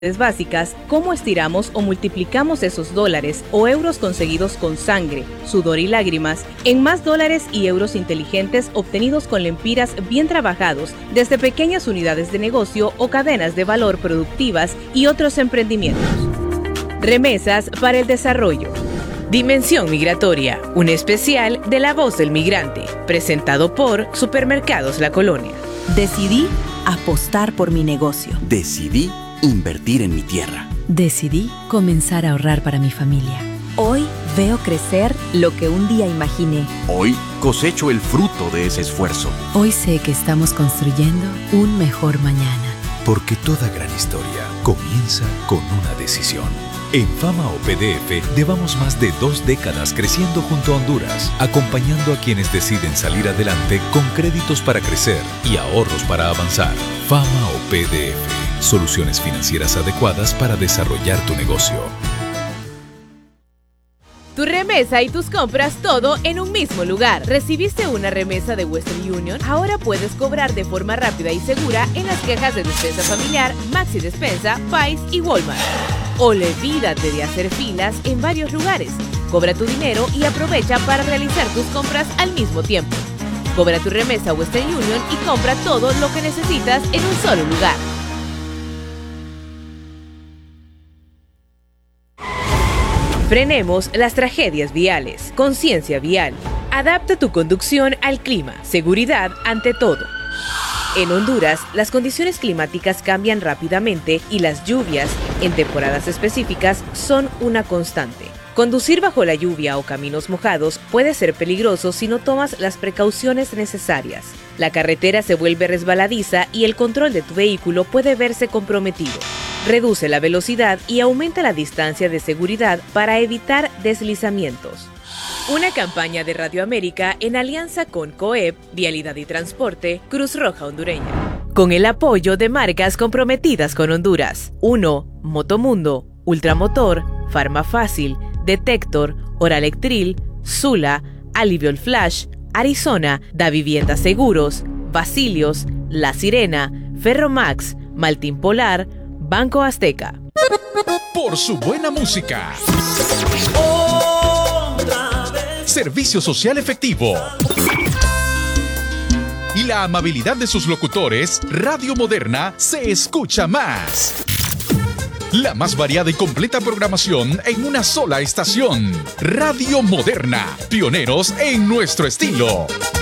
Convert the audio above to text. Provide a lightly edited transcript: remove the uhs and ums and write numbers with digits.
básicas, cómo estiramos o multiplicamos esos dólares o euros conseguidos con sangre, sudor y lágrimas en más dólares y euros inteligentes obtenidos con lempiras bien trabajados desde pequeñas unidades de negocio o cadenas de valor productivas y otros emprendimientos. Remesas para el desarrollo. Dimensión Migratoria, un especial de La Voz del Migrante, presentado por Supermercados La Colonia. Decidí apostar por mi negocio. Decidí invertir en mi tierra. Decidí comenzar a ahorrar para mi familia. Hoy veo crecer lo que un día imaginé. Hoy cosecho el fruto de ese esfuerzo. Hoy sé que estamos construyendo un mejor mañana. Porque toda gran historia comienza con una decisión. En Fama o PDF llevamos más de 2 décadas creciendo junto a Honduras, acompañando a quienes deciden salir adelante con créditos para crecer y ahorros para avanzar. Fama o PDF, soluciones financieras adecuadas para desarrollar tu negocio. Tu remesa y tus compras todo en un mismo lugar. ¿Recibiste una remesa de Western Union? Ahora puedes cobrar de forma rápida y segura en las cajas de Despensa Familiar, Maxi Despensa, Pais y Walmart. Olvídate de hacer filas en varios lugares. Cobra tu dinero y aprovecha para realizar tus compras al mismo tiempo. Cobra tu remesa Western Union y compra todo lo que necesitas en un solo lugar. Frenemos las tragedias viales. Conciencia vial. Adapta tu conducción al clima. Seguridad ante todo. En Honduras, las condiciones climáticas cambian rápidamente y las lluvias, en temporadas específicas, son una constante. Conducir bajo la lluvia o caminos mojados puede ser peligroso si no tomas las precauciones necesarias. La carretera se vuelve resbaladiza y el control de tu vehículo puede verse comprometido. Reduce la velocidad y aumenta la distancia de seguridad para evitar deslizamientos. Una campaña de Radio América en alianza con COEP, Vialidad y Transporte, Cruz Roja Hondureña. Con el apoyo de marcas comprometidas con Honduras. 1. Motomundo, Ultramotor, Farmafácil, Detector, Oralectril, Sula, Aliviol Flash, Arizona, Da Vivienda Seguros, Basilios, La Sirena, Ferromax, Maltín Polar, Banco Azteca. Por su buena música. Servicio social efectivo. Y la amabilidad de sus locutores, Radio Moderna se escucha más. La más variada y completa programación en una sola estación. Radio Moderna, pioneros en nuestro estilo.